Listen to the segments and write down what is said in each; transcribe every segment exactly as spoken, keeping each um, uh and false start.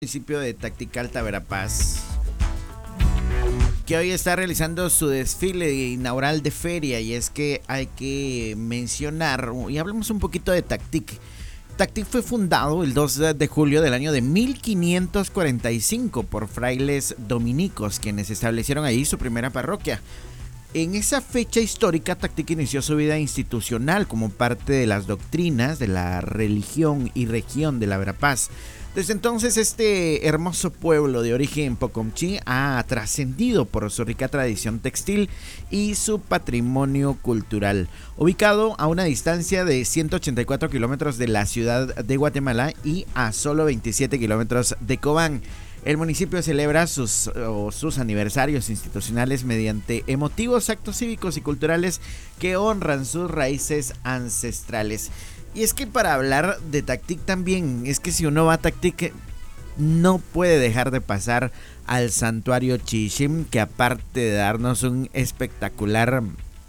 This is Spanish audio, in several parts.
Municipio de Tacticalta, Verapaz, que hoy está realizando su desfile inaugural de feria. Y es que hay que mencionar, y hablemos un poquito de Tactic. Tactic fue fundado el dos de julio del año de mil quinientos cuarenta y cinco por frailes dominicos, quienes establecieron ahí su primera parroquia. En esa fecha histórica, Tactic inició su vida institucional como parte de las doctrinas de la religión y región de la Verapaz. Desde entonces, este hermoso pueblo de origen pocomchí ha trascendido por su rica tradición textil y su patrimonio cultural. Ubicado a una distancia de ciento ochenta y cuatro kilómetros de la ciudad de Guatemala y a solo veintisiete kilómetros de Cobán, el municipio celebra sus, oh, sus aniversarios institucionales mediante emotivos actos cívicos y culturales que honran sus raíces ancestrales. Y es que para hablar de Tactic también, es que si uno va a Tactic no puede dejar de pasar al santuario Chichim, que aparte de darnos un espectacular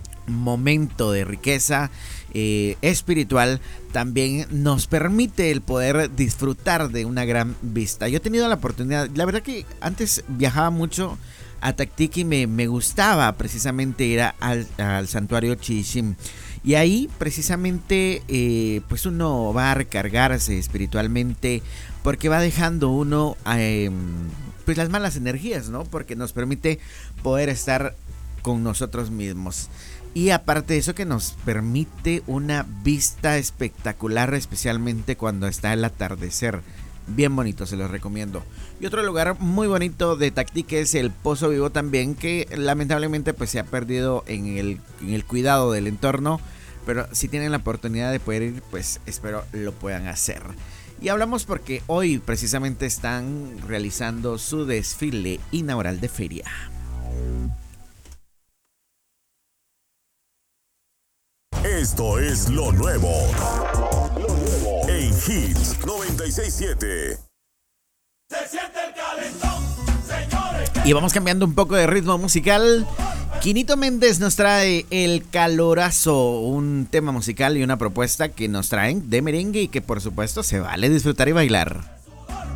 momento de riqueza eh, espiritual, también nos permite el poder disfrutar de una gran vista. Yo he tenido la oportunidad, la verdad que antes viajaba mucho a Tactic y me, me gustaba precisamente ir a, al, al santuario Chichim. Y ahí precisamente eh, pues uno va a recargarse espiritualmente, porque va dejando uno eh, pues las malas energías, ¿no? Porque nos permite poder estar con nosotros mismos. Y aparte de eso, que nos permite una vista espectacular, especialmente cuando está el atardecer. Bien bonito, se los recomiendo. Y otro lugar muy bonito de Tactic es el Pozo Vivo también, que lamentablemente pues se ha perdido en el, en el cuidado del entorno. Pero si tienen la oportunidad de poder ir, pues espero lo puedan hacer. Y hablamos porque hoy precisamente están realizando su desfile inaugural de feria. Esto es lo nuevo, lo nuevo en Hits noventa y seis punto siete. Se siente el calentón, señores. Y vamos cambiando un poco de ritmo musical. Quinito Méndez nos trae El Calorazo, un tema musical y una propuesta que nos traen de merengue y que por supuesto se vale disfrutar y bailar.